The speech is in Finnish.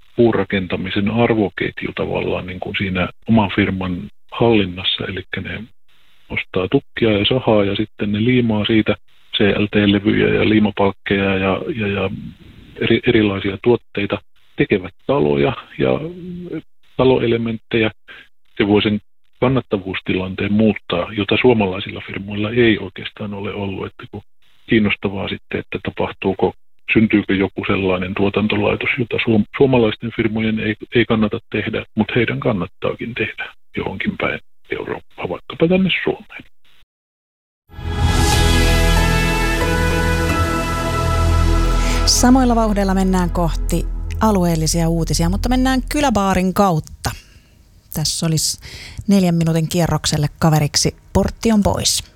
puurakentamisen arvoketju tavallaan niin kuin siinä oman firman hallinnassa, eli ne ostaa tukkia ja sahaa ja sitten ne liimaa siitä CLT-levyjä ja liimapalkkeja ja erilaisia tuotteita, tekevät taloja ja taloelementtejä. Se voi sen kannattavuustilanteen muuttaa, jota suomalaisilla firmoilla ei oikeastaan ole ollut. Että kun kiinnostavaa sitten, että syntyykö joku sellainen tuotantolaitos, jota suomalaisten firmojen ei kannata tehdä, mutta heidän kannattaakin tehdä johonkin päin Eurooppaa, vaikkapa tänne Suomeen. Samoilla vauhdilla mennään kohti alueellisia uutisia, mutta mennään kyläbaarin kautta. Tässä olisi 4 minuutin kierrokselle kaveriksi Portti on pois.